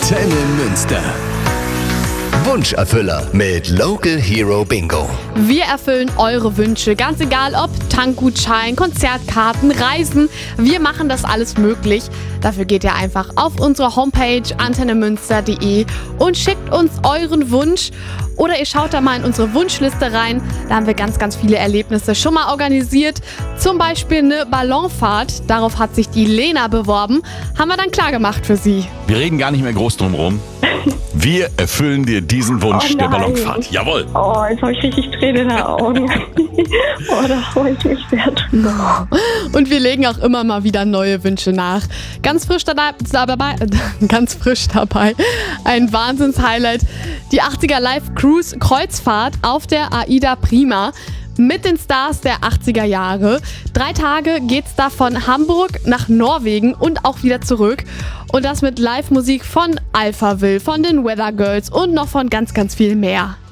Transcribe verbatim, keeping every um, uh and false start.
Antenne Münster. Wunscherfüller mit Local Hero Bingo. Wir erfüllen eure Wünsche, ganz egal ob Tankgutschein, Konzertkarten, Reisen. Wir machen das alles möglich. Dafür geht ihr einfach auf unsere Homepage antenne münster punkt de und schickt uns euren Wunsch. Oder ihr schaut da mal in unsere Wunschliste rein. Da haben wir ganz, ganz viele Erlebnisse schon mal organisiert. Zum Beispiel eine Ballonfahrt. Darauf hat sich die Lena beworben. Haben wir dann klar gemacht für sie. Wir reden gar nicht mehr groß drum rum. Wir erfüllen dir diesen Wunsch Oh der nein. Ballonfahrt. Jawohl. Oh, jetzt habe ich richtig Tränen in den Augen. Oh, da freue ich mich sehr drüber. Und wir legen auch immer mal wieder neue Wünsche nach. Ganz frisch dabei, ganz frisch dabei, ein Wahnsinns-Highlight. Die achtziger Live-Cruise Kreuzfahrt auf der AIDA Prima. Mit den Stars der achtziger Jahre. Drei Tage geht's da von Hamburg nach Norwegen und auch wieder zurück. Und das mit Live-Musik von Alphaville, von den Weather Girls und noch von ganz, ganz viel mehr.